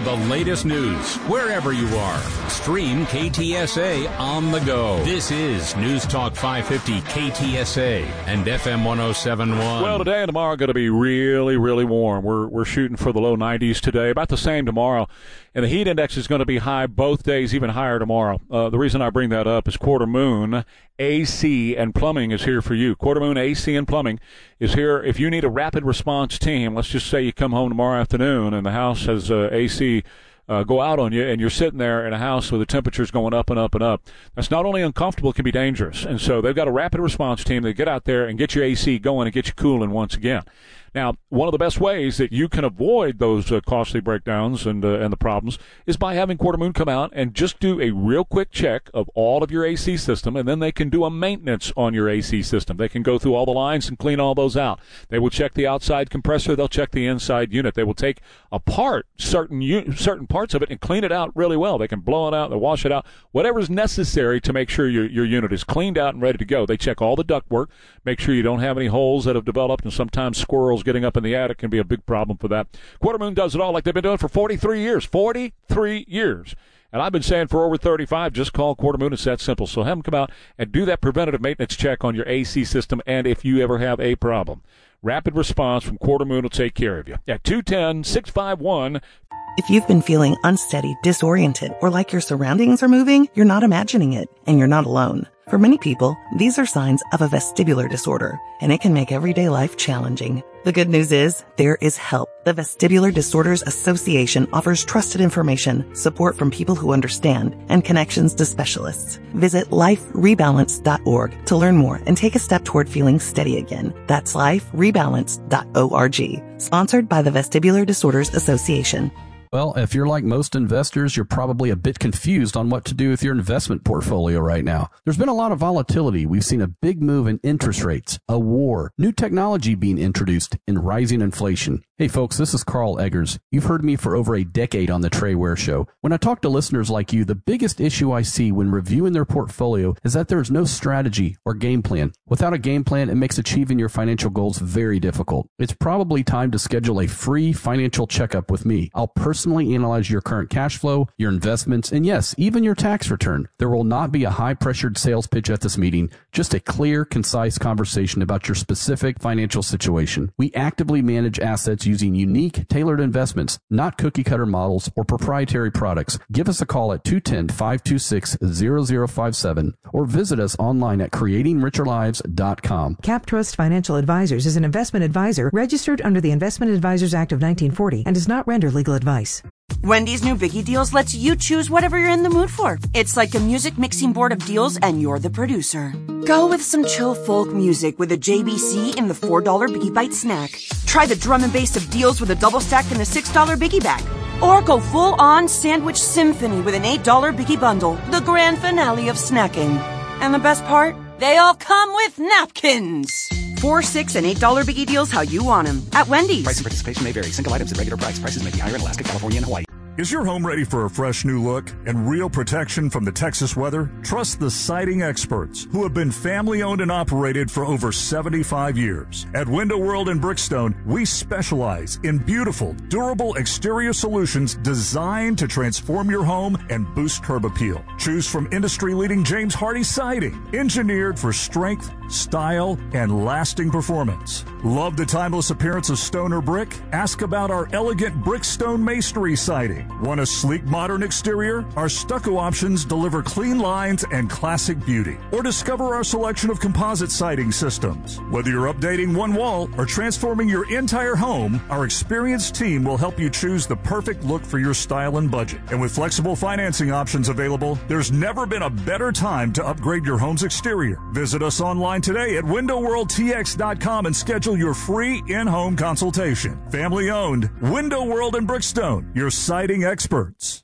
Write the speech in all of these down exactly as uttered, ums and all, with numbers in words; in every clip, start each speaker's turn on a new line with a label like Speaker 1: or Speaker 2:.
Speaker 1: The latest news, wherever you are. Stream K T S A on the go. This is News Talk five fifty K T S A and F M one oh seven point one.
Speaker 2: Well, today and tomorrow are going to be really, really warm. We're we're shooting for the low nineties today, about the same tomorrow. And the heat index is going to be high both days, even higher tomorrow. Uh, the reason I bring that up is Quarter Moon A C and Plumbing is here for you. Quarter Moon A C and Plumbing is here. If you need a rapid response team, let's just say you come home tomorrow afternoon and the house has uh, A C uh, go out on you and you're sitting there in a house where the temperature's going up and up and up. That's not only uncomfortable, it can be dangerous. And so they've got a rapid response team that get out there and get your A C going and get you cooling once again. Now, one of the best ways that you can avoid those uh, costly breakdowns and uh, and the problems is by having Quarter Moon come out and just do a real quick check of all of your A C system, and then they can do a maintenance on your A C system. They can go through all the lines and clean all those out. They will check the outside compressor. They'll check the inside unit. They will take apart certain u- certain parts of it and clean it out really well. They can blow it out. They wash it out. Whatever is necessary to make sure your, your unit is cleaned out and ready to go. They check all the ductwork, make sure you don't have any holes that have developed, and sometimes squirrels getting up in the attic can be a big problem for that. Quarter Moon does it all like they've been doing for forty-three years. forty-three years. And I've been saying for over thirty-five, just call Quarter Moon. It's that simple. So have them come out and do that preventative maintenance check on your A C system, and if you ever have a problem. Rapid response from Quarter Moon will take care of you. At two one zero, six five one.
Speaker 3: If you've been feeling unsteady, disoriented, or like your surroundings are moving, you're not imagining it, and you're not alone. For many people, these are signs of a vestibular disorder, and it can make everyday life challenging. The good news is, there is help. The Vestibular Disorders Association offers trusted information, support from people who understand, and connections to specialists. Visit life rebalance dot org to learn more and take a step toward feeling steady again. That's life rebalance dot org. Sponsored by the Vestibular Disorders Association.
Speaker 4: Well, if you're like most investors, you're probably a bit confused on what to do with your investment portfolio right now. There's been a lot of volatility. We've seen a big move in interest rates, a war, new technology being introduced, and rising inflation. Hey folks, this is Carl Eggers. You've heard me for over a decade on the Trey Ware Show. When I talk to listeners like you, the biggest issue I see when reviewing their portfolio is that there's no strategy or game plan. Without a game plan, it makes achieving your financial goals very difficult. It's probably time to schedule a free financial checkup with me. I'll personally analyze your current cash flow, your investments, and yes, even your tax return. There will not be a high-pressured sales pitch at this meeting, just a clear, concise conversation about your specific financial situation. We actively manage assets using unique, tailored investments, not cookie-cutter models or proprietary products. Give us a call at two one zero, five two six, zero zero five seven or visit us online at creating richer lives dot com.
Speaker 5: CapTrust Financial Advisors is an investment advisor registered under the Investment Advisors Act of nineteen forty and does not render legal advice.
Speaker 6: Wendy's new Biggie Deals lets you choose whatever you're in the mood for. It's like a music mixing board of deals and you're the producer. Go with some chill folk music with a J B C in the four dollar Biggie Bite snack. Try the drum and bass of deals with a double stack in the six dollar Biggie Bag. Or go full-on sandwich symphony with an eight dollar Biggie Bundle, the grand finale of snacking. And the best part? They all come with napkins. Four, six, and eight dollar Biggie Deals how you want them at Wendy's.
Speaker 7: Price and participation may vary. Single items at regular price. Prices may be higher in Alaska, California, and Hawaii.
Speaker 8: Is your home ready for a fresh new look and real protection from the Texas weather? Trust the siding experts who have been family owned and operated for over seventy-five years. At Window World in Brickstone, we specialize in beautiful, durable exterior solutions designed to transform your home and boost curb appeal. Choose from industry-leading James Hardie siding, engineered for strength, style, and lasting performance. Love the timeless appearance of stone or brick? Ask about our elegant Brickstone masonry siding. Want a sleek, modern exterior? Our stucco options deliver clean lines and classic beauty. Or discover our selection of composite siding systems. Whether you're updating one wall or transforming your entire home, our experienced team will help you choose the perfect look for your style and budget. And with flexible financing options available, there's never been a better time to upgrade your home's exterior. Visit us online today at window world t x dot com and schedule your free in-home consultation. Family owned, Window World in Brickstone, your siding experts.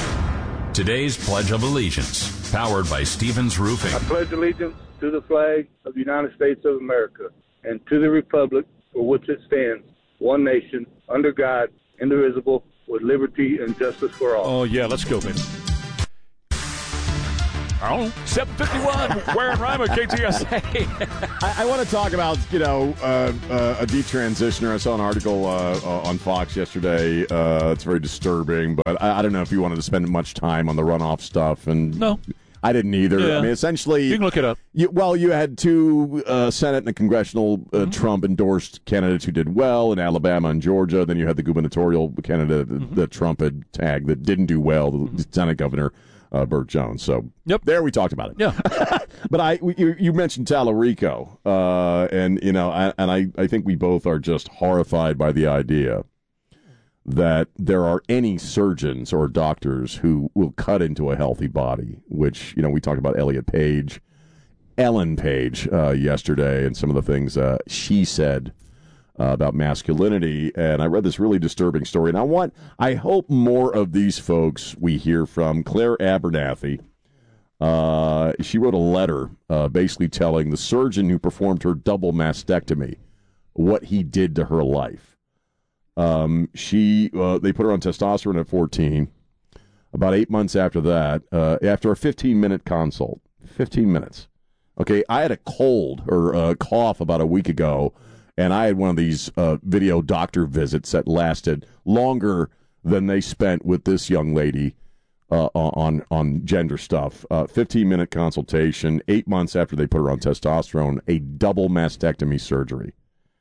Speaker 1: Today's Pledge of Allegiance, powered by Stevens Roofing.
Speaker 9: I pledge allegiance to the flag of the United States of America and to the republic for which it stands, one nation, under God, indivisible, with liberty and justice for all.
Speaker 2: Oh, yeah, let's go, baby. Oh, seven fifty-one, Warren Reimer, K T S A.
Speaker 10: I, I want to talk about, you know, uh, uh, a detransitioner. I saw an article uh, uh, on Fox yesterday. Uh, it's very disturbing, but I, I don't know if you wanted to spend much time on the runoff stuff. And
Speaker 2: no.
Speaker 10: I didn't either.
Speaker 2: Yeah.
Speaker 10: I mean, essentially...
Speaker 2: You can look it up.
Speaker 10: You, well, you had two uh, Senate and a congressional uh, mm-hmm. Trump-endorsed candidates who did well in Alabama and Georgia. Then you had the gubernatorial candidate mm-hmm. that Trump had tagged that didn't do well, the mm-hmm. Senate governor, uh, Burt Jones. So
Speaker 2: yep.
Speaker 10: there we talked about it.
Speaker 2: Yeah.
Speaker 10: But I, you, you mentioned Tallarico, uh, and, you know, I, and I, I think we both are just horrified by the idea that there are any surgeons or doctors who will cut into a healthy body, which, you know, we talked about Elliot Page, Ellen Page uh, yesterday, and some of the things uh, she said uh, about masculinity. And I read this really disturbing story. And I want, I hope more of these folks we hear from. Claire Abernathy, uh, she wrote a letter uh, basically telling the surgeon who performed her double mastectomy what he did to her life. Um, she, uh, they put her on testosterone at fourteen. About eight months after that, uh, after a fifteen minute consult, fifteen minutes. Okay. I had a cold or a cough about a week ago, and I had one of these, uh, video doctor visits that lasted longer than they spent with this young lady, uh, on, on gender stuff. Uh, fifteen minute consultation, eight months after they put her on testosterone, a double mastectomy surgery.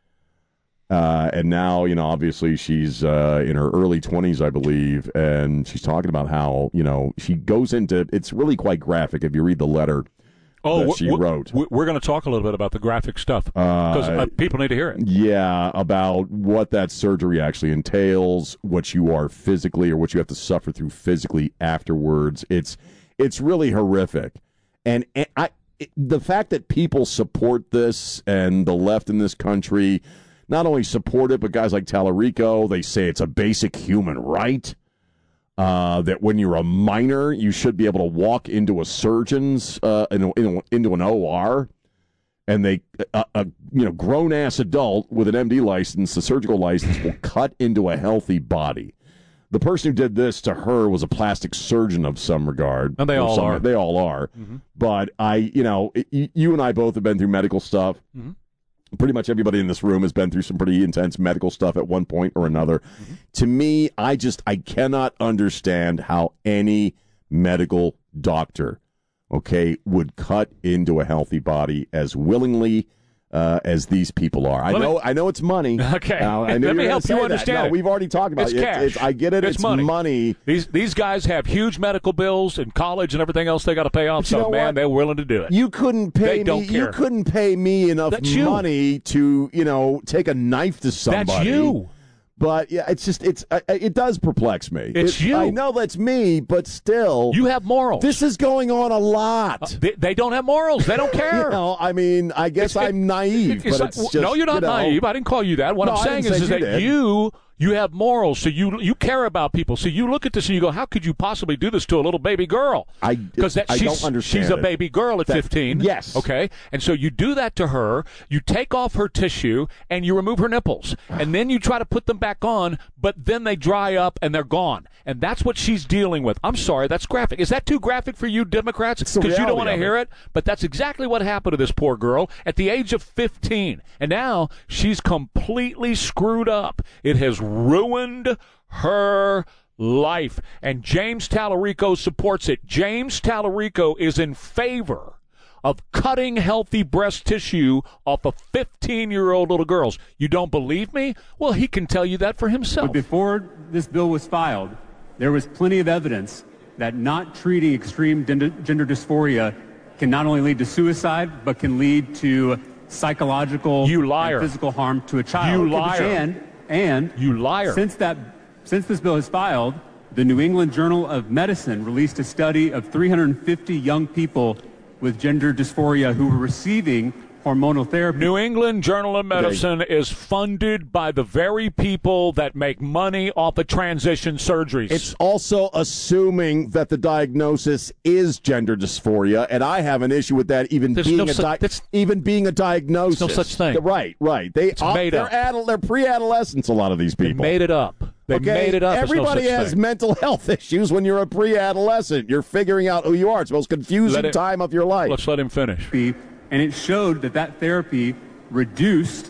Speaker 10: Uh, and now, you know, obviously she's uh, in her early twenties, I believe, and she's talking about how, you know, she goes into, it's really quite graphic if you read the letter oh, that she
Speaker 2: we're,
Speaker 10: wrote.
Speaker 2: We're going to talk a little bit about the graphic stuff, because uh, uh, people need to hear it.
Speaker 10: Yeah, about what that surgery actually entails, what you are physically or what you have to suffer through physically afterwards. It's it's really horrific. And, and I, it, the fact that people support this and the left in this country not only support it, but guys like Tallarico, they say it's a basic human right, uh, that when you're a minor, you should be able to walk into a surgeon's, uh, in a, in a, into an O R, and they, a, a you know, grown-ass adult with an M D license, a surgical license, will cut into a healthy body. The person who did this to her was a plastic surgeon of some regard.
Speaker 2: And they all
Speaker 10: some,
Speaker 2: are.
Speaker 10: They all are. Mm-hmm. But I, you know, it, you and I both have been through medical stuff. Mm-hmm. Pretty much everybody in this room has been through some pretty intense medical stuff at one point or another. Mm-hmm. To me, I just, I cannot understand how any medical doctor, okay, would cut into a healthy body as willingly uh, as these people are. I Let know, me, I know it's money.
Speaker 2: Okay,
Speaker 10: uh, I know
Speaker 2: let me help you understand.
Speaker 10: No, we've already talked about
Speaker 2: it's
Speaker 10: it.
Speaker 2: Cash.
Speaker 10: It's, it's, I get it.
Speaker 2: It's,
Speaker 10: it's
Speaker 2: money.
Speaker 10: money.
Speaker 2: These these guys have huge medical bills and college and everything else they got to pay off. So man,
Speaker 10: what?
Speaker 2: they're willing to do it.
Speaker 10: You couldn't pay
Speaker 2: they
Speaker 10: me. You couldn't pay me enough
Speaker 2: That's
Speaker 10: money
Speaker 2: you.
Speaker 10: to, you know, take a knife to somebody.
Speaker 2: That's you.
Speaker 10: But yeah, it's just it's uh, it does perplex me.
Speaker 2: It's
Speaker 10: it,
Speaker 2: you.
Speaker 10: I know that's me, but still,
Speaker 2: you have morals.
Speaker 10: This is going on a lot.
Speaker 2: Uh, they, they don't have morals. They don't care.
Speaker 10: You know, I mean, I guess
Speaker 2: it's,
Speaker 10: I'm naive,
Speaker 2: it, it's
Speaker 10: but
Speaker 2: like,
Speaker 10: it's just
Speaker 2: no, you're not
Speaker 10: you know,
Speaker 2: naive. I didn't call you that. What
Speaker 10: no,
Speaker 2: I'm saying is, is
Speaker 10: you
Speaker 2: that
Speaker 10: did.
Speaker 2: you. You have morals, so you you care about people. So you look at this and you go, "How could you possibly do this to a little baby girl?"
Speaker 10: I
Speaker 2: because
Speaker 10: I
Speaker 2: she's,
Speaker 10: don't understand.
Speaker 2: She's a
Speaker 10: it.
Speaker 2: baby girl at
Speaker 10: that,
Speaker 2: fifteen.
Speaker 10: Yes.
Speaker 2: Okay. And so you do that to her. You take off her tissue and you remove her nipples, and then you try to put them back on, but then they dry up and they're gone. And that's what she's dealing with. I'm sorry, that's graphic. Is that too graphic for you, Democrats? Because you don't want to hear it. But that's exactly what happened to this poor girl at the age of fifteen, and now she's completely screwed up. It has ruined her life, and James Tallarico supports it. James Tallarico is in favor of cutting healthy breast tissue off of fifteen-year-old little girls. You don't believe me? Well, he can tell you that for himself.
Speaker 11: But before this bill was filed, there was plenty of evidence that not treating extreme gender, gender dysphoria can not only lead to suicide, but can lead to psychological
Speaker 2: you liar.
Speaker 11: and physical harm to a child.
Speaker 2: You liar.
Speaker 11: And, and
Speaker 2: you liar.
Speaker 11: Since that Since this bill is filed, the New England Journal of Medicine released a study of three hundred fifty young people with gender dysphoria who were receiving hormonal therapy.
Speaker 2: New England Journal of Medicine okay. is funded by the very people that make money off of transition surgeries.
Speaker 10: It's also assuming that the diagnosis is gender dysphoria, and I have an issue with that even
Speaker 2: There's
Speaker 10: being
Speaker 2: no
Speaker 10: a
Speaker 2: su-
Speaker 10: di- even being a diagnosis.
Speaker 2: There's no such thing.
Speaker 10: Right, right. They
Speaker 2: it's
Speaker 10: are,
Speaker 2: made
Speaker 10: they're
Speaker 2: up.
Speaker 10: Adult, they're pre-adolescents, a lot of these people.
Speaker 2: They made it up. They
Speaker 10: okay?
Speaker 2: made it up.
Speaker 10: Everybody
Speaker 2: no
Speaker 10: has
Speaker 2: thing.
Speaker 10: mental health issues when you're a pre-adolescent. You're figuring out who you are. It's the most confusing
Speaker 2: it,
Speaker 10: time of your life.
Speaker 2: Let's let him finish.
Speaker 11: And it showed that that therapy reduced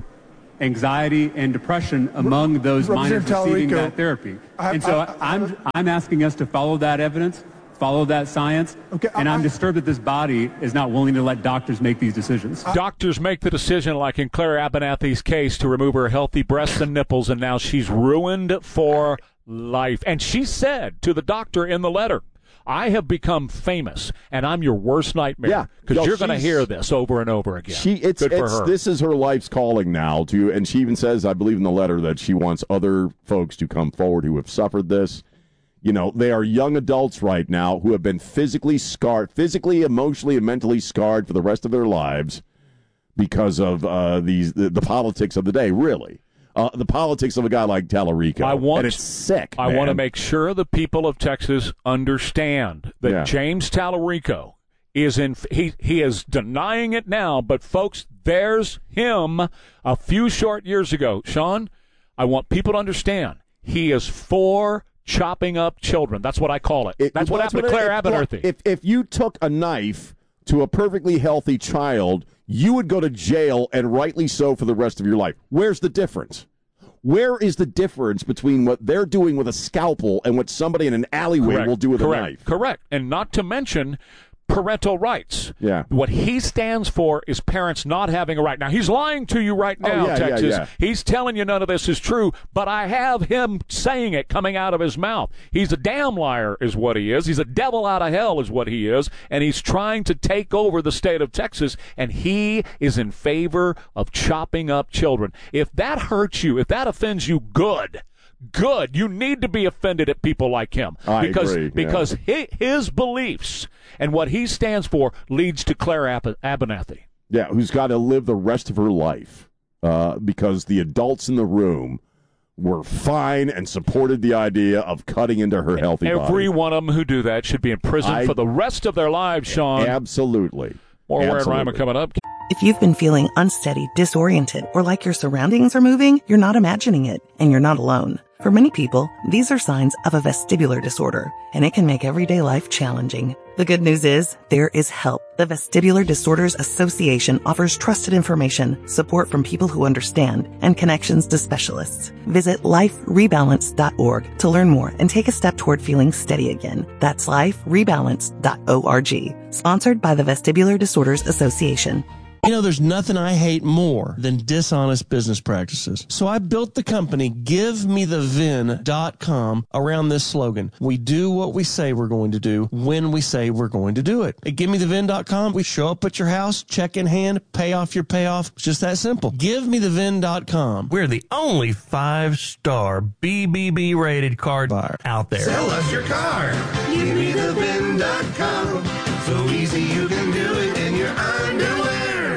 Speaker 11: anxiety and depression among those minors receiving that therapy.
Speaker 12: I,
Speaker 11: and so
Speaker 12: I, I,
Speaker 11: I'm I'm asking us to follow that evidence, follow that science,
Speaker 12: okay,
Speaker 11: and
Speaker 12: I,
Speaker 11: I'm
Speaker 12: I,
Speaker 11: disturbed that this body is not willing to let doctors make these decisions.
Speaker 2: I, doctors make the decision, like in Claire Abernathy's case, to remove her healthy breasts and nipples, and now she's ruined for life. And she said to the doctor in the letter, I have become famous, and I'm your worst nightmare.
Speaker 10: Yeah,
Speaker 2: because
Speaker 10: no,
Speaker 2: you're going to hear this over and over again.
Speaker 10: She, it's,
Speaker 2: Good for
Speaker 10: it's,
Speaker 2: her.
Speaker 10: This is her life's calling now. To, and she even says, I believe in the letter, that she wants other folks to come forward who have suffered this. You know, they are young adults right now who have been physically scarred, physically, emotionally, and mentally scarred for the rest of their lives because of uh, these the, the politics of the day. Really. Uh, the politics of a guy like Tallarico.
Speaker 2: I want,
Speaker 10: and it's sick.
Speaker 2: I
Speaker 10: man.
Speaker 2: want to make sure the people of Texas understand that
Speaker 10: yeah.
Speaker 2: James Tallarico is in. He he is denying it now, but folks, there's him a few short years ago. Sean, I want people to understand he is for chopping up children. That's what I call it. it that's what happened to Claire Abernathy.
Speaker 10: If if you took a knife to a perfectly healthy child, you would go to jail, and rightly so, for the rest of your life. Where's the difference? Where is the difference between what they're doing with a scalpel and what somebody in an alleyway
Speaker 2: Correct.
Speaker 10: will do with
Speaker 2: Correct.
Speaker 10: a knife?
Speaker 2: Correct. And not to mention parental rights.
Speaker 10: Yeah.
Speaker 2: What he stands for is parents not having a right. Now, he's lying to you right now,
Speaker 10: oh, yeah,
Speaker 2: Texas.
Speaker 10: Yeah, yeah.
Speaker 2: He's telling you none of this is true, but I have him saying it coming out of his mouth. He's a damn liar is what he is. He's a devil out of hell is what he is, and he's trying to take over the state of Texas, and he is in favor of chopping up children. If that hurts you, if that offends you, good. Good. You need to be offended at people like him.
Speaker 10: I
Speaker 2: because,
Speaker 10: agree.
Speaker 2: Because
Speaker 10: yeah.
Speaker 2: his, his beliefs and what he stands for leads to Claire Ab- Abernathy.
Speaker 10: Yeah, who's got to live the rest of her life uh, because the adults in the room were fine and supported the idea of cutting into her healthy
Speaker 2: Every
Speaker 10: body.
Speaker 2: Every one of them who do that should be in prison
Speaker 10: I,
Speaker 2: for the rest of their lives, Sean.
Speaker 10: Absolutely.
Speaker 2: More Ware and
Speaker 10: Absolutely.
Speaker 2: Rima coming up.
Speaker 3: If you've been feeling unsteady, disoriented, or like your surroundings are moving, you're not imagining it, and you're not alone. For many people, these are signs of a vestibular disorder, and it can make everyday life challenging. The good news is, there is help. The Vestibular Disorders Association offers trusted information, support from people who understand, and connections to specialists. Visit life rebalance dot org to learn more and take a step toward feeling steady again. That's life rebalance dot org. Sponsored by the Vestibular Disorders Association.
Speaker 13: You know, there's nothing I hate more than dishonest business practices. So I built the company give me the vin dot com around this slogan. We do what we say we're going to do when we say we're going to do it. At give me the vin dot com, we show up at your house, check in hand, pay off your payoff. It's just that simple. give me the vin dot com.
Speaker 14: We're the only five-star B B B rated car buyer out there.
Speaker 15: Sell us your car. give me the vin dot com. So easy you can do it in your underwear.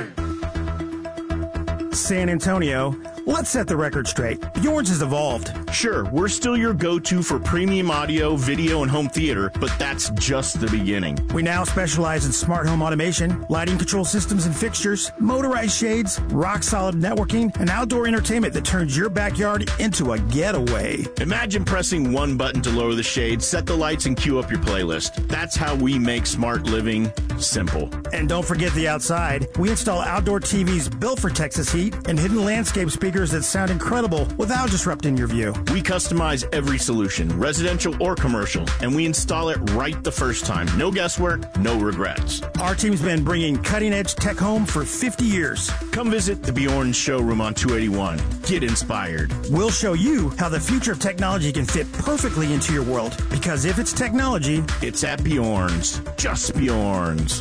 Speaker 12: San Antonio, let's set the record straight. Bjorn's has evolved.
Speaker 16: Sure, we're still your go-to for premium audio, video, and home theater, but that's just the beginning.
Speaker 12: We now specialize in smart home automation, lighting control systems and fixtures, motorized shades, rock-solid networking, and outdoor entertainment that turns your backyard into a getaway.
Speaker 16: Imagine pressing one button to lower the shades, set the lights, and queue up your playlist. That's how we make smart living simple.
Speaker 12: And don't forget the outside. We install outdoor T Vs built for Texas heat and hidden landscape speakers that sound incredible without disrupting your view.
Speaker 16: We customize every solution, residential or commercial, and we install it right the first time. No guesswork, no regrets.
Speaker 12: Our team's been bringing cutting-edge tech home for fifty years.
Speaker 16: Come visit the Bjorn showroom on two eighty-one. Get inspired.
Speaker 12: We'll show you how the future of technology can fit perfectly into your world. Because if it's technology,
Speaker 16: it's at Bjorn's. Just Bjorn's.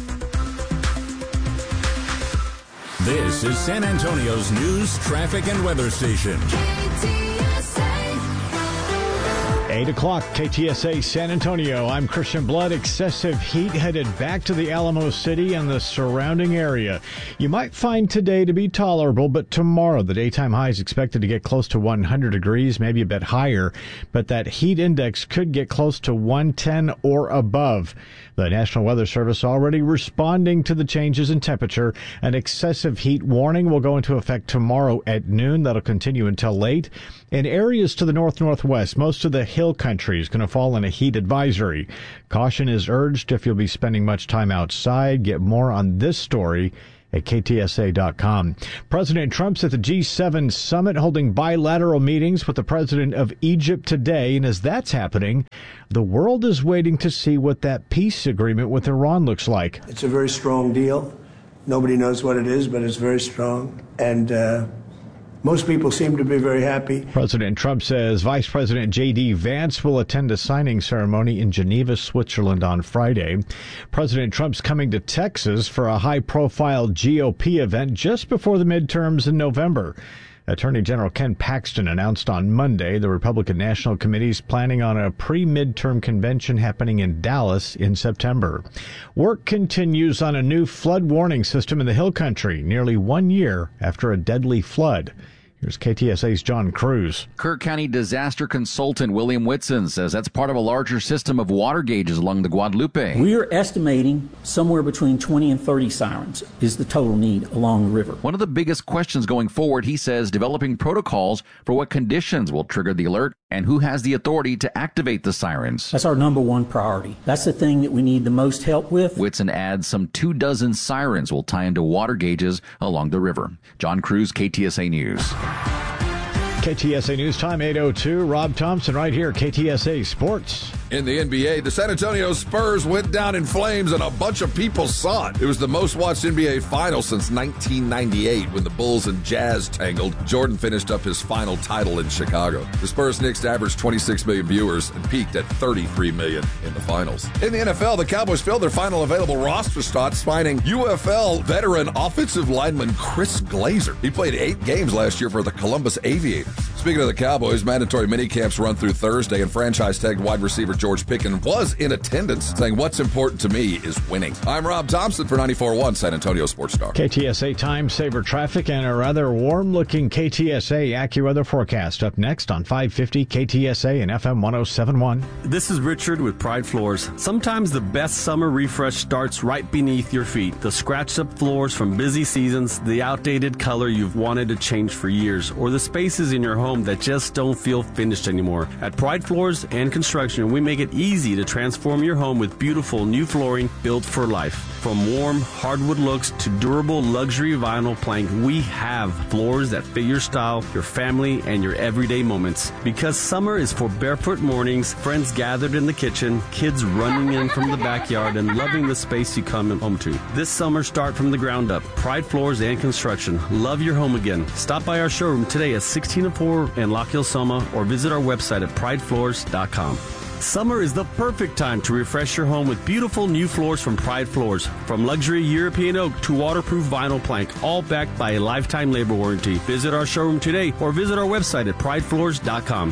Speaker 1: This is San Antonio's news, traffic, and weather station. K T S A.
Speaker 17: eight o'clock, K T S A San Antonio. I'm Christian Blood. Excessive heat headed back to the Alamo City and the surrounding area. You might find today to be tolerable, but tomorrow the daytime high is expected to get close to one hundred degrees, maybe a bit higher. But that heat index could get close to one ten or above. The National Weather Service already responding to the changes in temperature. An excessive heat warning will go into effect tomorrow at noon. That'll continue until late. In areas to the north-northwest, most of the hill country is going to fall in a heat advisory. Caution is urged if you'll be spending much time outside. Get more on this story at K T S A dot com. President Trump's at the G seven summit holding bilateral meetings with the president of Egypt today. And as that's happening, the world is waiting to see what that peace agreement with Iran looks like.
Speaker 18: It's a very strong deal. Nobody knows what it is, but it's very strong. And uh, most people seem to be very happy.
Speaker 17: President Trump says Vice President J D. Vance will attend a signing ceremony in Geneva, Switzerland on Friday. President Trump's coming to Texas for a high-profile G O P event just before the midterms in November. Attorney General Ken Paxton announced on Monday the Republican National Committee is planning on a pre-midterm convention happening in Dallas in September. Work continues on a new flood warning system in the Hill Country, nearly one year after a deadly flood. Here's K T S A's John Cruz.
Speaker 19: Kirk County disaster consultant William Whitson says that's part of a larger system of water gauges along the Guadalupe.
Speaker 20: We are estimating somewhere between twenty and thirty sirens is the total need along the river.
Speaker 19: One of the biggest questions going forward, he says, developing protocols for what conditions will trigger the alert and who has the authority to activate the sirens.
Speaker 20: That's our number one priority. That's the thing that we need the most help with.
Speaker 19: Whitson adds some two dozen sirens will tie into water gauges along the river. John Cruz, K T S A News.
Speaker 17: K T S A News Time, eight oh two. Rob Thompson right here, K T S A Sports.
Speaker 21: In the N B A, the San Antonio Spurs went down in flames, and a bunch of people saw it. It was the most-watched N B A final since nineteen ninety-eight when the Bulls and Jazz tangled. Jordan finished up his final title in Chicago. The Spurs-Knicks averaged twenty-six million viewers and peaked at thirty-three million in the finals. In the N F L, the Cowboys filled their final available roster spot, signing U F L veteran offensive lineman Chris Glazer. He played eight games last year for the Columbus Aviators. Speaking of the Cowboys, mandatory minicamps run through Thursday, and franchise-tagged wide receiver George Pickens was in attendance, saying, "What's important to me is winning." I'm Rob Thompson for ninety-four point one San Antonio Sports Star.
Speaker 17: K T S A Time Saver traffic and a rather warm-looking K T S A AccuWeather forecast up next on five fifty K T S A and F M one oh seven point one.
Speaker 22: This is Richard with Pride Floors. Sometimes the best summer refresh starts right beneath your feet. The scratched-up floors from busy seasons, the outdated color you've wanted to change for years, or the spaces in your home that just don't feel finished anymore. At Pride Floors and Construction, we make it easy to transform your home with beautiful new flooring built for life. From warm hardwood looks to durable luxury vinyl plank, we have floors that fit your style, your family, and your everyday moments. Because summer is for barefoot mornings, friends gathered in the kitchen, kids running in from the backyard, and loving the space you come home to. This summer, start from the ground up. Pride Floors and Construction. Love your home again. Stop by our showroom today at sixteen oh four in Lock Hill, Soma, or visit our website at pride floors dot com. Summer is the perfect time to refresh your home with beautiful new floors from Pride Floors. From luxury European oak to waterproof vinyl plank, all backed by a lifetime labor warranty. Visit our showroom today or visit our website at pride floors dot com.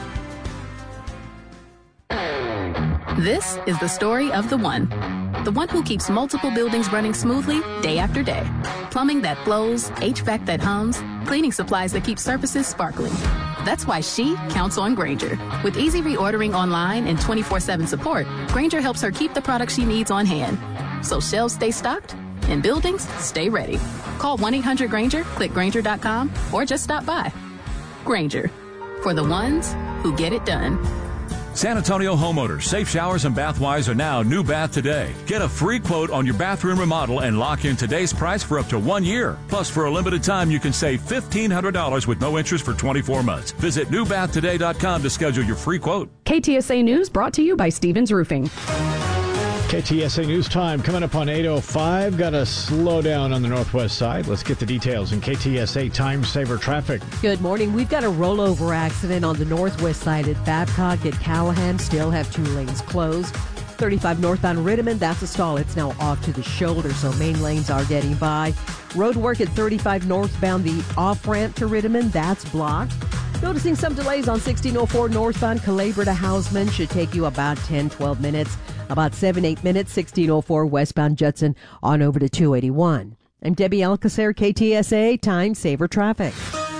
Speaker 23: This is the story of the one. The one who keeps multiple buildings running smoothly day after day. Plumbing that flows, H V A C that hums, cleaning supplies that keep surfaces sparkling. That's why she counts on Grainger. With easy reordering online and twenty-four seven support, Grainger helps her keep the products she needs on hand. So shelves stay stocked and buildings stay ready. Call one eight hundred Grainger, click Grainger dot com, or just stop by. Grainger, for the ones who get it done.
Speaker 2: San Antonio homeowners, Safe Showers and Bathwise are now New Bath Today. Get a free quote on your bathroom remodel and lock in today's price for up to one year. Plus, for a limited time, you can save fifteen hundred dollars with no interest for twenty-four months. Visit new bath today dot com to schedule your free quote.
Speaker 24: K T S A News brought to you by Stevens Roofing.
Speaker 17: K T S A News Time coming up on eight oh five. Got a slowdown on the northwest side. Let's get the details in K T S A Time Saver traffic.
Speaker 25: Good morning. We've got a rollover accident on the northwest side at Babcock at Callahan. Still have two lanes closed. thirty-five northbound Rittiman, that's a stall. It's now off to the shoulder, so main lanes are getting by. Road work at thirty-five northbound, the off-ramp to Rittiman, that's blocked. Noticing some delays on sixteen oh four northbound Calabria to Houseman. Should take you about ten, twelve minutes. About seven, eight minutes, sixteen oh four westbound Judson on over to two eighty-one. I'm Debbie Alcacer, K T S A, Time Saver Traffic.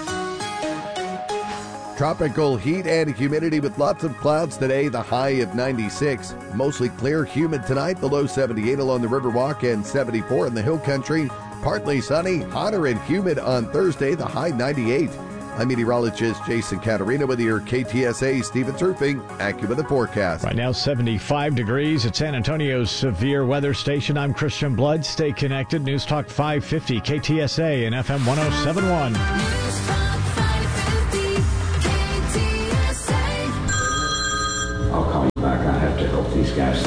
Speaker 4: Tropical heat and humidity with lots of clouds today, the high of ninety-six. Mostly clear, humid tonight, the low seventy-eight along the Riverwalk and seventy-four in the Hill Country. Partly sunny, hotter and humid on Thursday, the high ninety-eight. I'm meteorologist Jason Caterina with your K T S A Stevens Roofing AccuWeather forecast.
Speaker 17: Right now, seventy-five degrees at San Antonio's severe weather station. I'm Christian Blood. Stay connected. News Talk five fifty K T S A and F M one oh seven point one.
Speaker 5: I'll call you back. I have to help these guys.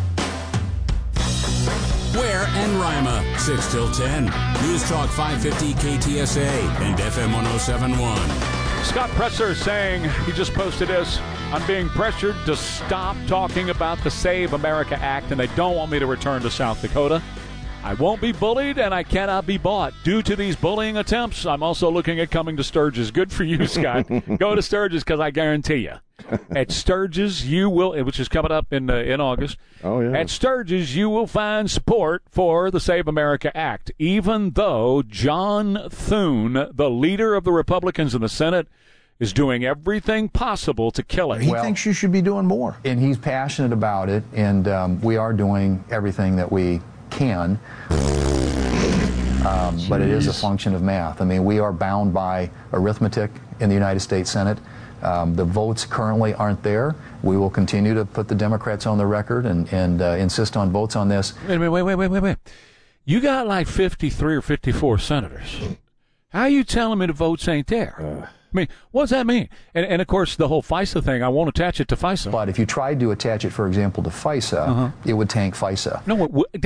Speaker 1: Ware and Rima, six till ten. News Talk five fifty K T S A and F M one oh seven point one.
Speaker 2: Scott Presser saying, he just posted this, I'm being pressured to stop talking about the Save America Act, and they don't want me to return to South Dakota. I won't be bullied, and I cannot be bought. Due to these bullying attempts, I'm also looking at coming to Sturgis. Good for you, Scott. Go to Sturgis, because I guarantee you, at Sturgis, you will, which is coming up in uh, in August.
Speaker 10: Oh, yeah.
Speaker 2: At Sturgis, you will find support for the Save America Act, even though John Thune, the leader of the Republicans in the Senate, is doing everything possible to kill it.
Speaker 6: He well, thinks you should be doing more. And he's passionate about it, and um, we are doing everything that we can. Um, but it is a function of math. I mean, we are bound by arithmetic in the United States Senate. Um, the votes currently aren't there. We will continue to put the Democrats on the record and, and uh, insist on votes on this.
Speaker 2: Wait, wait, wait, wait, wait, wait. You got like fifty-three or fifty-four senators. How are you telling me the votes ain't there? Uh. I mean, what does that mean? And, and, of course, the whole FISA thing, I won't attach it to FISA.
Speaker 6: But if you tried to attach it, for example, to FISA, uh-huh. it would tank FISA.
Speaker 2: No, it would.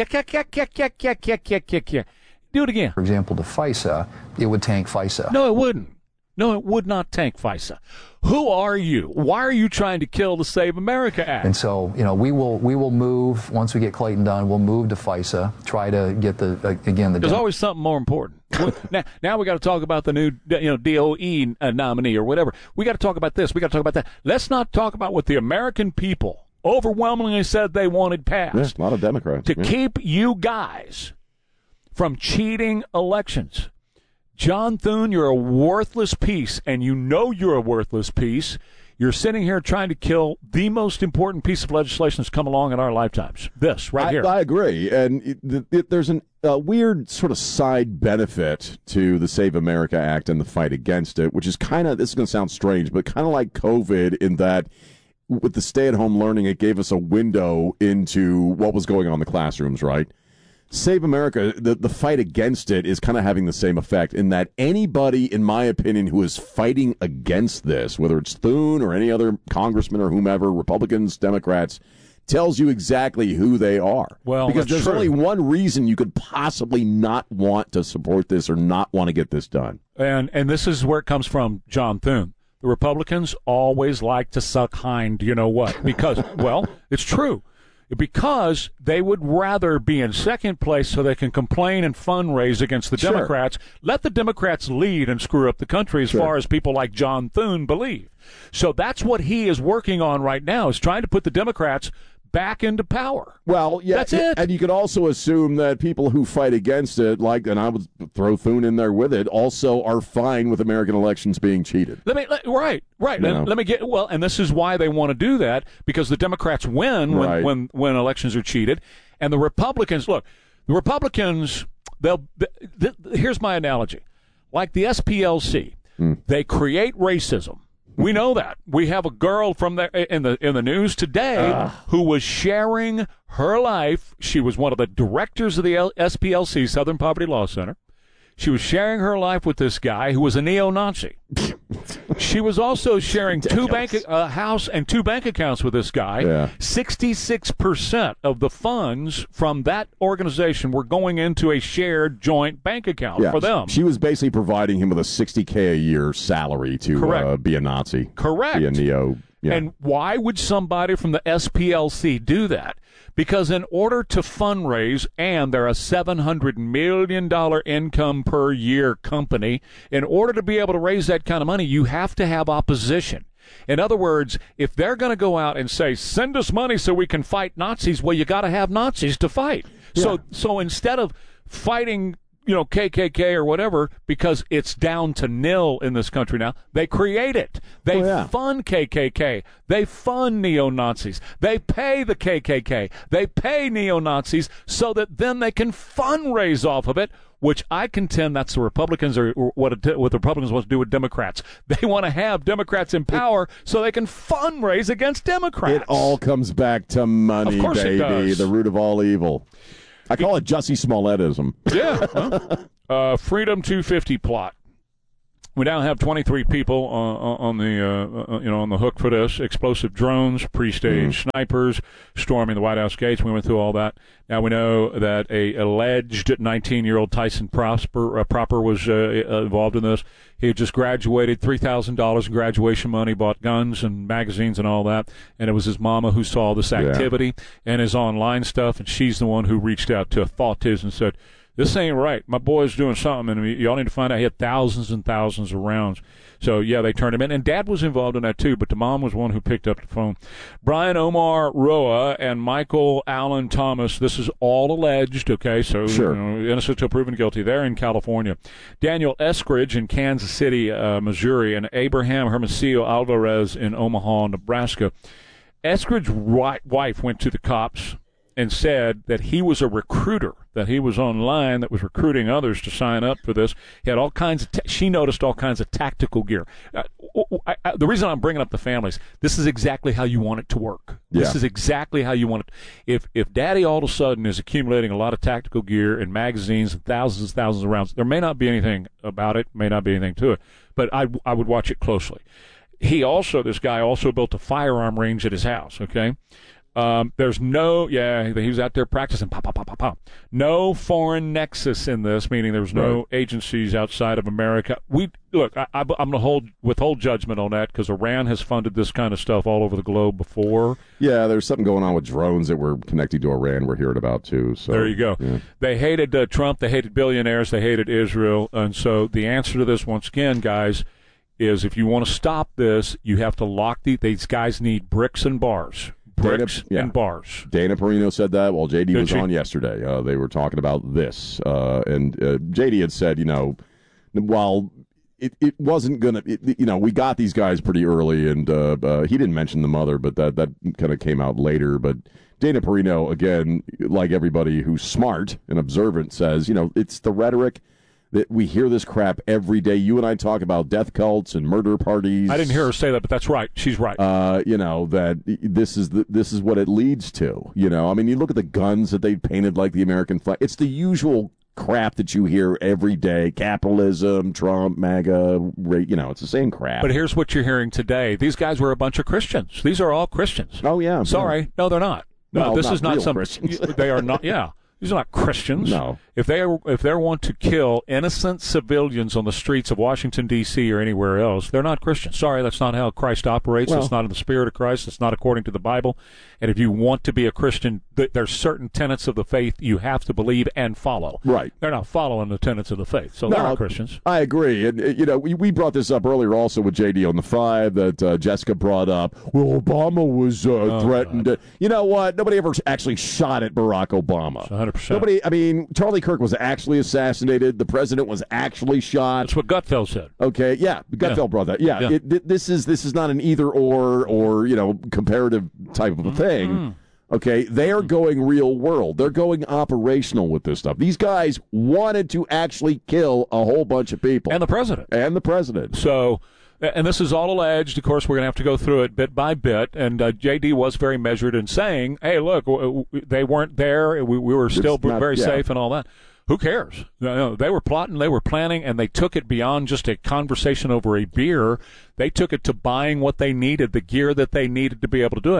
Speaker 2: Do it again.
Speaker 6: For example, to FISA, it would tank FISA.
Speaker 2: No, it wouldn't. No, it would not tank FISA. Who are you? Why are you trying to kill the Save America Act?
Speaker 6: And so, you know, we will we will move, once we get Clayton done, we'll move to FISA, try to get the, uh, again, the...
Speaker 2: There's always something more important. now, now we got to talk about the new, you know, D O E uh, nominee or whatever. We got to talk about this. We got to talk about that. Let's not talk about what the American people overwhelmingly said they wanted passed.
Speaker 10: Yeah, a lot of Democrats.
Speaker 2: To
Speaker 10: yeah.
Speaker 2: keep you guys from cheating elections. John Thune, you're a worthless piece, and you know you're a worthless piece. You're sitting here trying to kill the most important piece of legislation that's come along in our lifetimes. This, right
Speaker 10: I,
Speaker 2: here.
Speaker 10: I agree. And it, it, there's an, a weird sort of side benefit to the Save America Act and the fight against it, which is kind of, this is going to sound strange, but kind of like COVID in that with the stay-at-home learning, it gave us a window into what was going on in the classrooms, right? Save America, the, the fight against it is kind of having the same effect in that anybody, in my opinion, who is fighting against this, whether it's Thune or any other congressman or whomever, Republicans, Democrats, tells you exactly who they are.
Speaker 2: Well,
Speaker 10: because there's
Speaker 2: true.
Speaker 10: only one reason you could possibly not want to support this or not want to get this done.
Speaker 2: And and this is where it comes from, John Thune. The Republicans always like to suck hind, you know what? Because, well, it's true. Because they would rather be in second place so they can complain and fundraise against the
Speaker 10: Sure.
Speaker 2: Democrats. Let the Democrats lead and screw up the country as
Speaker 10: Sure.
Speaker 2: far as people like John Thune believe. So that's what he is working on right now, is trying to put the Democrats back into power.
Speaker 10: Well, yeah,
Speaker 2: That's it.
Speaker 10: And you could also assume that people who fight against it, like, and I would throw Thune in there with it, also are fine with American elections being cheated.
Speaker 2: Let me let, right, right.
Speaker 10: You
Speaker 2: Let,
Speaker 10: know.
Speaker 2: let me get well, and this is why they want to do that, because the Democrats win when,
Speaker 10: Right.
Speaker 2: when when elections are cheated, and the Republicans look. The Republicans, they'll. Th- th- here's my analogy, like the S P L C,
Speaker 10: Hmm.
Speaker 2: they create racism. We know that. We have a girl from the in the in the news today
Speaker 10: Uh.
Speaker 2: who was sharing her life. She was one of the directors of the L- S P L C, Southern Poverty Law Center. She was sharing her life with this guy who was a neo-Nazi. She was also sharing two bank a house and two bank accounts with this guy.
Speaker 10: Yeah.
Speaker 2: sixty-six percent of the funds from that organization were going into a shared joint bank account
Speaker 10: Yeah,
Speaker 2: for them.
Speaker 10: She was basically providing him with a sixty K a year salary to
Speaker 2: Correct.
Speaker 10: uh, be a Nazi.
Speaker 2: Correct.
Speaker 10: Be a neo. Yeah.
Speaker 2: And why would somebody from the S P L C do that? Because in order to fundraise, and they're a seven hundred million dollars income per year company, in order to be able to raise that kind of money, you have to have opposition. In other words, if they're going to go out and say, send us money so we can fight Nazis, well, you got to have Nazis to fight. Yeah. So, so instead of fighting, you know, K K K or whatever, because it's down to nil in this country now, they create it. They oh, yeah. fund K K K. They fund neo-Nazis. They pay the K K K. They pay neo-Nazis so that then they can fundraise off of it, which I contend that's the Republicans or what, it, what the Republicans want to do with Democrats. They want to have Democrats in power so they can fundraise against Democrats.
Speaker 10: It all comes back to money,
Speaker 2: of course
Speaker 10: baby,
Speaker 2: it does.
Speaker 10: The root of all evil. I call it Jussie Smollettism.
Speaker 2: Yeah. Well, uh, Freedom two fifty plot. We now have twenty-three people uh, on the uh, you know on the hook for this. Explosive drones, pre-staged mm. snipers, storming the White House gates. We went through all that. Now we know that a alleged nineteen-year-old Tyson Prosper uh, Proper was uh, involved in this. He had just graduated, three thousand dollars in graduation money, bought guns and magazines and all that. And it was his mama who saw this activity yeah. and his online stuff, and she's the one who reached out to authorities and said, this ain't right. My boy's doing something, and y'all need to find out. He had thousands and thousands of rounds. So, yeah, they turned him in. And Dad was involved in that, too, but the mom was one who picked up the phone. Brian Omar Roa and Michael Allen Thomas, this is all alleged, okay? So,
Speaker 10: sure.
Speaker 2: you know, innocent until proven guilty. They're in California. Daniel Eskridge in Kansas City, uh, Missouri, and Abraham Hermosillo Alvarez in Omaha, Nebraska. Eskridge's wife went to the cops and said that he was a recruiter, that he was online, that was recruiting others to sign up for this. He had all kinds of, ta- she noticed all kinds of tactical gear. Uh, I, I, the reason I'm bringing up the families, this is exactly how you want it to work.
Speaker 10: Yeah.
Speaker 2: This is exactly how you want it. If if Daddy all of a sudden is accumulating a lot of tactical gear and magazines and thousands and thousands of rounds, there may not be anything about it, may not be anything to it, but I, I would watch it closely. He also, this guy also built a firearm range at his house, okay? Um, there's no, yeah, he was out there practicing, pop, pop, pop, pop, pop. No foreign nexus in this, meaning there's no right. agencies outside of America. We look, I, I, I'm going to hold withhold judgment on that because Iran has funded this kind of stuff all over the globe before.
Speaker 10: Yeah, there's something going on with drones that were connected to Iran. We're hearing about too. So
Speaker 2: there you go.
Speaker 10: Yeah.
Speaker 2: They hated uh, Trump. They hated billionaires. They hated Israel. And so the answer to this, once again, guys, is if you want to stop this, you have to lock the, these guys need bricks and bars. Bricks Dana, yeah. and bars.
Speaker 10: Dana Perino said that while J D
Speaker 2: Did
Speaker 10: was
Speaker 2: she?
Speaker 10: on yesterday. Uh, they were talking about this. Uh, and uh, J D had said, you know, while it, it wasn't going to, you know, we got these guys pretty early, and uh, uh, he didn't mention the mother, but that, that kind of came out later. But Dana Perino, again, like everybody who's smart and observant, says, you know, it's the rhetoric. That we hear this crap every day. You and I talk about death cults and murder parties.
Speaker 2: I didn't hear her say that, but that's right. She's right.
Speaker 10: Uh, you know that this is the, this is what it leads to. You know, I mean, you look at the guns that they painted like the American flag. It's the usual crap that you hear every day: capitalism, Trump, MAGA. You know, it's the same crap.
Speaker 2: But here's what you're hearing today: these guys were a bunch of Christians. These are all Christians.
Speaker 10: Oh yeah.
Speaker 2: Sorry,
Speaker 10: yeah.
Speaker 2: no, they're not. No,
Speaker 10: well,
Speaker 2: this
Speaker 10: not
Speaker 2: is not
Speaker 10: real
Speaker 2: some.
Speaker 10: Christians.
Speaker 2: They are not. Yeah. These are not Christians.
Speaker 10: No.
Speaker 2: If they are, if they want to kill innocent civilians on the streets of Washington, D C or anywhere else, they're not Christians. Sorry, that's not how Christ operates.
Speaker 10: Well,
Speaker 2: it's not in the spirit of Christ. It's not according to the Bible. And if you want to be a Christian, th- there's certain tenets of the faith you have to believe and follow.
Speaker 10: Right.
Speaker 2: They're not following the tenets of the faith, so
Speaker 10: no,
Speaker 2: they're not Christians.
Speaker 10: I agree. And, you know, we, we brought this up earlier also with J D on the Five that uh, Jessica brought up. Well, Obama was uh,
Speaker 2: oh,
Speaker 10: threatened. To, you know what? Nobody ever actually shot at Barack Obama.
Speaker 2: one hundred percent.
Speaker 10: Nobody, I mean, Charlie Kirk was actually assassinated. The president was actually shot.
Speaker 2: That's what Gutfeld said.
Speaker 10: Okay, yeah, Gutfeld yeah. brought that. Yeah,
Speaker 2: yeah.
Speaker 10: It, th- this is this is not an either or or you know comparative type of a thing.
Speaker 2: Mm-hmm.
Speaker 10: Okay, they are going real world. They're going operational with this stuff. These guys wanted to actually kill a whole bunch of people,
Speaker 2: and the president,
Speaker 10: and the president.
Speaker 2: So. And this is all alleged. Of course, we're going to have to go through it bit by bit. And uh, J D was very measured in saying, hey, look, w- w- they weren't there. We, we were still not, very yeah. safe and all that. Who cares? You know, they were plotting, they were planning, and they took it beyond just a conversation over a beer. They took it to buying what they needed, the gear that they needed to be able to do it.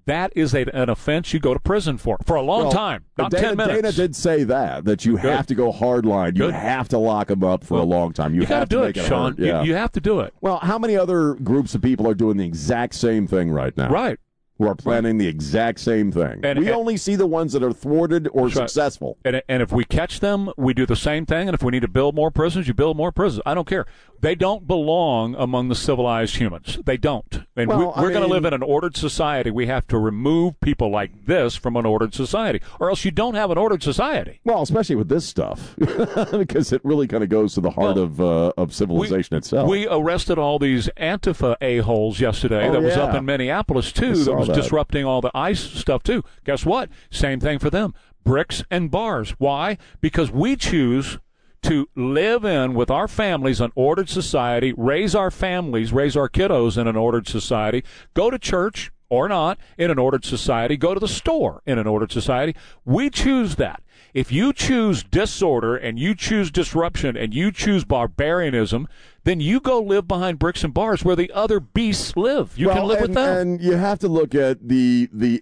Speaker 2: that is a, an offense you go to prison for for a long
Speaker 10: well,
Speaker 2: time, not
Speaker 10: Dana,
Speaker 2: ten minutes.
Speaker 10: Dana did say that, that you
Speaker 2: Good.
Speaker 10: have to go hard line. You
Speaker 2: Good.
Speaker 10: have to lock them up for
Speaker 2: well,
Speaker 10: a long time. You,
Speaker 2: you
Speaker 10: have
Speaker 2: to
Speaker 10: to
Speaker 2: do
Speaker 10: make
Speaker 2: it,
Speaker 10: it
Speaker 2: Sean.
Speaker 10: hurt. Yeah.
Speaker 2: You, you have to do it.
Speaker 10: Well, how many other groups of people are doing the exact same thing right now?
Speaker 2: Right.
Speaker 10: Who are planning the exact same thing.
Speaker 2: And,
Speaker 10: we
Speaker 2: and,
Speaker 10: only see the ones that are thwarted or successful.
Speaker 2: Right. And, and if we catch them, we do the same thing. And if we need to build more prisons, you build more prisons. I don't care. They don't belong among the civilized humans. They don't. And
Speaker 10: well,
Speaker 2: we, we're going to
Speaker 10: mean,
Speaker 2: live in an ordered society. We have to remove people like this from an ordered society, or else you don't have an ordered society.
Speaker 10: Well, especially with this stuff, because it really kind of goes to the heart
Speaker 2: well,
Speaker 10: of uh, of civilization
Speaker 2: we,
Speaker 10: itself.
Speaker 2: We arrested all these Antifa a-holes yesterday
Speaker 10: oh,
Speaker 2: that was
Speaker 10: yeah.
Speaker 2: up in Minneapolis, too, that was
Speaker 10: that.
Speaker 2: disrupting all the ICE stuff, too. Guess what? Same thing for them. Bricks and bars. Why? Because we choose to live in with our families an ordered society, raise our families, raise our kiddos in an ordered society, go to church or not in an ordered society, go to the store in an ordered society. We choose that. If you choose disorder and you choose disruption and you choose barbarianism, then you go live behind bricks and bars where the other beasts live. You
Speaker 10: well,
Speaker 2: can live
Speaker 10: and,
Speaker 2: with them.
Speaker 10: And you have to look at the the